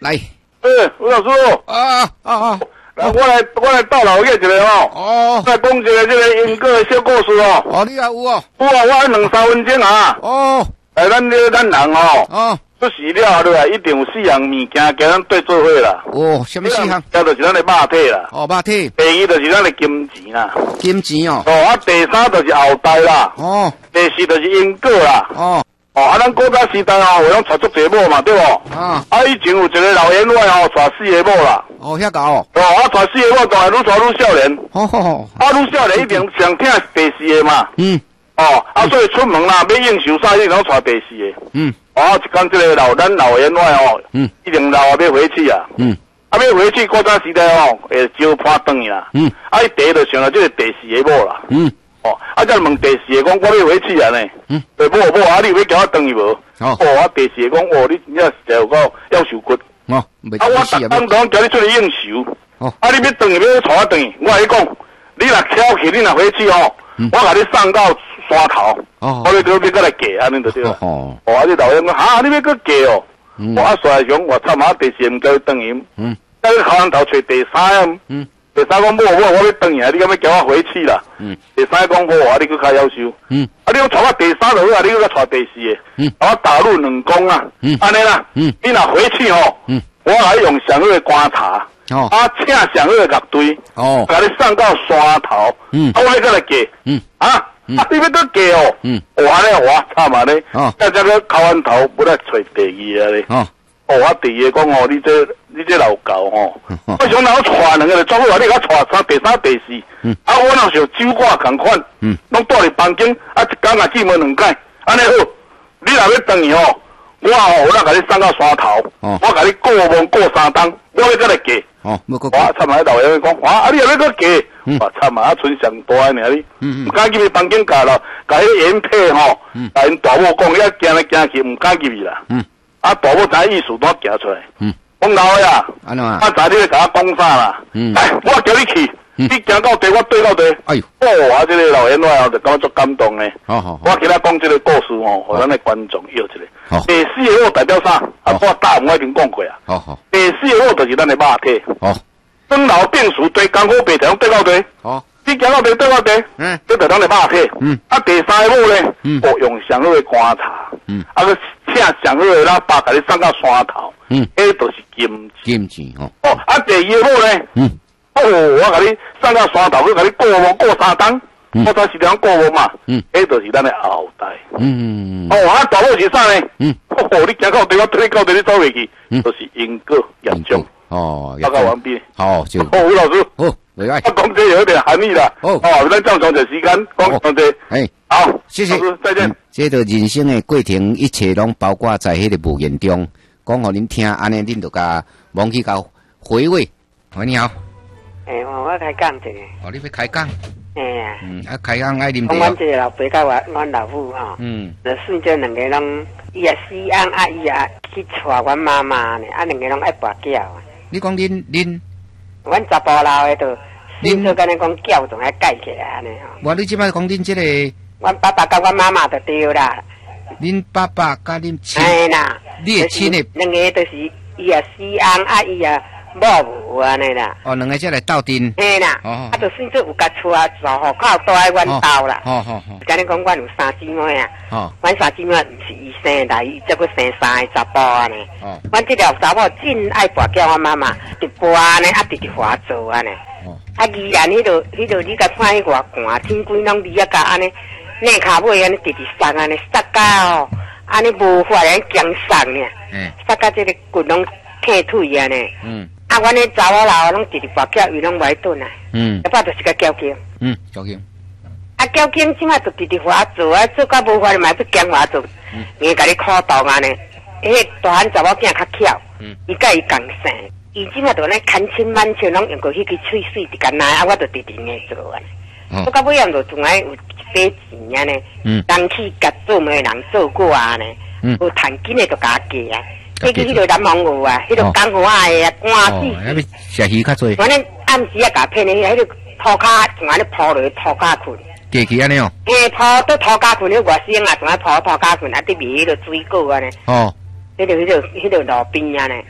来。 吴老师。来，我来到老叶一个哦。再讲一个这个英国的小故事哦。 哦，你也有哦。 有啊，我2-3分钟啊。 哦。 咱人哦。出事了对啊，一定有4样物件跟咱对做伙啦。 哦，什么4项？ 第就是咱的肉体啦。 哦，肉体。 第2就是咱的金钱啦。 金钱哦。 哦，第3就是后代啦。 哦。 第4就是因果啦。 哦。 咱古早时代有拢娶足侪某嘛，对无？以前有一个老员外娶4个某啦。 哦，遐高哦。 娶4个某，当然愈娶愈少年。愈少年一定上疼第4个嘛。所以出门啦，要应酬啥，一定拢娶第4个。一讲这个咱老员外一定老要回去啊。要回去古早时代会招判转去啦。伊第一就想到这个第4个某啦。再问第4个讲，我要回去啊呢？对，某，你要叫我转去无？第4个讲，你真正是有够要受骨。我当叫你出去应酬。你要转去，要带我转去，我跟你讲，你若翘起，你若回去我甲你送到山头。我要过来嫁，安尼就对了。这老人讲，你要过嫁哦？我衰熊，我他妈第4个唔叫你转去。在考完头找第3个。第3讲某，我要转去，你敢要叫我回去啦？第3讲某，你搁较夭寿。你讲带我第3就好，你搁带第4个，我打入2公啊，安尼啦。你若回去我还用上好的观察，请上好的乐队，甲你送到山头，我要搁来嫁。你要搁嫁安尼我惨啊咧，再个考完头不来找第2个咧。我第2个讲你这老狗我想拿我带2个来做好，你甲带第3、第4，我若想酒馆同款，拢住伫房间，一天也进门2摆，安尼好。你若要转去我若甲你送到山头，我甲你过梦过3冬，我要搁来嫁。我惨啊！老爷讲，你又要搁嫁？我惨啊！村上大尔你，唔敢入去房间甲咯，甲迄个原配甲因大某讲，遐行来行去，唔敢入去啦。大某知意思，都行出来。讲老爷啊，知你咧甲我讲啥啦？我叫你去，你行到地，我对到地。这个老员外就感觉足感动诶。我今仔讲这个故事互咱的观众晓一个。第4个代表啥？我答案我已经讲过啊。第4个就是咱的肉体。生老病死对艰苦白条对到地。你行到地对到地，这就咱的肉体。第3个咧，用上好的观察，个请上好的喇叭甲你送到山头，迄就是金钱。第2个咧，我甲你送到山头，去甲你过梦过3冬，我才是两过梦嘛，迄就是咱的后代。大某是啥呢？你行到地，我推到地，你走袂去，就是因果严重。报告完毕。吴老师。我讲这有点含义啦。咱这样长时间讲这。好，谢谢，再见。 这个人生的过程，一切拢包括在迄个无言中，讲互恁听，安尼恁就甲忘记甲回味。喂，你好。 我开讲者。 你要开讲？开讲爱啉茶。 阮这个老爸甲阮老母就顺着2个拢，伊也死翁伊也去带阮妈妈呢，2个拢爱跋筊。 你讲恁？ 阮查甫老的就，恁就敢若讲筊仲爱盖起来安尼你即摆讲恁这个？ 阮爸爸甲阮妈妈就对啦。 恁爸爸甲恁亲？ 啦。 你的亲的 ？2个就是伊也死翁伊也某无安尼啦。 2个才来斗阵。 啦。就算做有甲厝住户口住在阮兜啦。敢若讲阮有3姊妹啊。阮3姊妹毋是伊生的，伊则佫生3个查甫安尼。阮这条查某真爱跋筊阮妈妈，直跋安尼，直滑做安尼。宜兰迄度你甲看迄外寒，天光拢离甲安尼，内骹尾安尼直送安尼，塞到安尼无法安强送呢。塞到这个骨拢退腿安尼。阮迄查某老拢直跋筊，伊拢袂转啊。要不就是个交警。 交警。 交警即马就直滑做做到无法嘛要强滑做，伊甲你苦动安尼。迄大汉查某囝较巧，伊甲伊共生。伊即马就咧牵亲满手，拢用过迄个喙水伫干来，我就直硬做安。做到尾暗就仲爱有一笔钱安尼，当去甲做媒人做过安尼，有趁紧的就甲加啊。迄个南方有啊，迄个江湖啊的啊，官司。 食鱼较多。 反正暗时啊，甲骗的迄个涂骹，仲安尼铺落去涂骹困。 加起安尼哦。 铺都涂骹困，迄外省啊，仲爱铺涂骹困，伫迷迄个水果安尼。迄个路边安尼。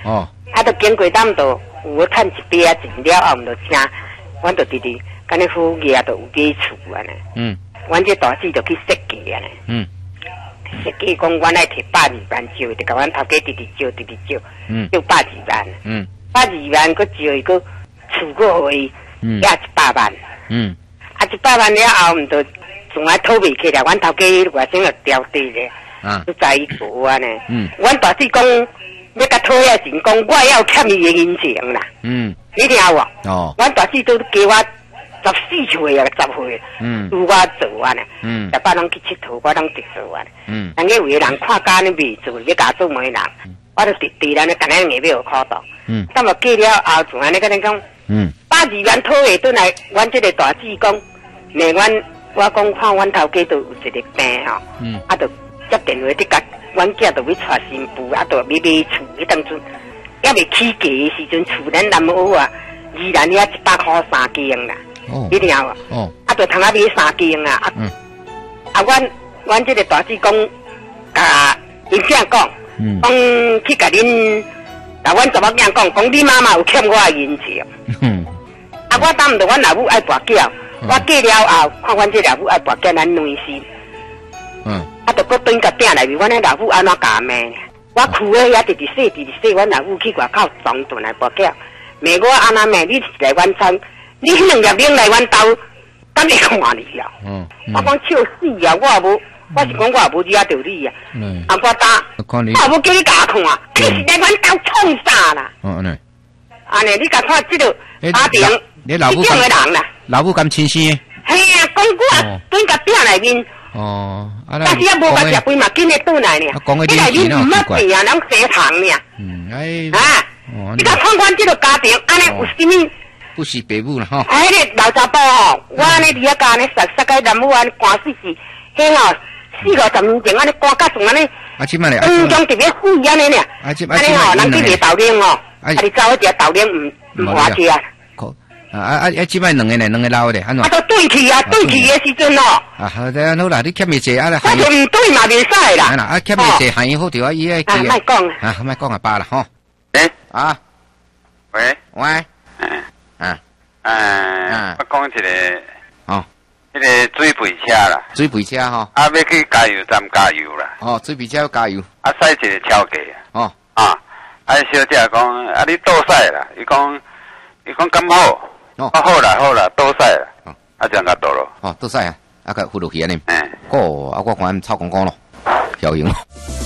啊，都经过咱都有趁一笔啊钱了，啊，毋就请，阮就直直，干那副业都有几厝安尼。阮这大姊就去设计安尼。设计讲，阮爱摕120万招，就甲阮头家直直招，直直招，就120万。120万，佮招伊，佮厝佮互伊，也100万。啊，100万了后，毋就从来讨袂起来，阮头家外省就掉地咧，就在伊做安尼。阮大姊讲，要甲讨遐钱，讲我要欠伊的银钱啦。你听有无？阮大姊都加我14岁啊，10岁，有我做安尼。逐摆拢去佚佗，我拢直做安尼。人家有的人看家呢未做，要甲做媒人，我就直直安尼，干那硬要苦斗。等我过了后，从安尼跟你讲，120万讨下转来，阮这个大姊讲。我讲看阮头家都有一个病吼，啊，就接电话伫甲阮囝就要娶新妇，啊，就要买厝，迄当阵还未起价的时阵，厝咱南澳啊，宜兰遐100块3间啦，你听无？啊，就通啊买3间啊，阮这个大姊讲，甲因囝讲，讲去甲恁，甲阮查某囝讲你妈妈有欠我的银钱，啊，我当毋着阮老母爱跋筊。我嫁了后，看阮这老母爱跋筊咱内心，啊，就搁转甲饼内面，阮迄老母安怎教骂？我哭诶遐直直说，阮老母去外口装顿来跋筊，骂我安怎骂？你是来阮村，你迄2粒冷来阮兜，敢会看你啊？我讲笑死啊！我也无，我是讲我也无惹着你啊！啊，我打，我也无叫你甲我看，你是来阮兜创啥啦？安尼，你甲看这个阿平，这种的人啦。 老母咁亲生？ 系啊，讲我转甲饼内面。但是也无甲食饭嘛，紧咧倒来呢。你内面唔乜病啊，拢生糖呢。你甲看阮这个家庭，安尼有啥物？ 不是父母啦吼。 哎，那老查甫吼，我安尼伫遐家安尼杀个男母安尼寒死死，迄吼40-50年前安尼寒甲仲安尼。 啊，即摆咧。 中特别死安尼呢。安尼吼，人去卖豆奶吼，啊，你走一只豆奶唔花钱。 即摆2个呢，2个老的，安怎？ 都对去啊，对去的时阵哦。 好啦，你欠伊济啊啦。 我就唔对嘛，袂使啦。 啊，欠伊济，喊伊好着啊，伊个。 莫讲啊。 莫讲啊，罢啦吼。 喂。我讲一个，迄个水肥车啦。 水肥车吼。 要去加油站加油啦。 水肥车要加油。 驶一个超价。小姐讲，你倒驶啦？伊讲咁好。好啦，倒驶啦，这样甲倒咯。 倒驶啊，甲扶落去安尼。我看操公公咯，小型咯。